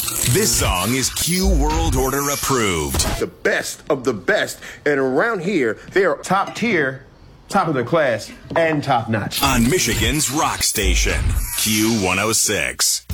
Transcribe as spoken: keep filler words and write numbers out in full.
This song is Q World Order approved. The best of the best. And around here, they are top tier, top of their class, and top notch. On Michigan's rock station, Q one oh six.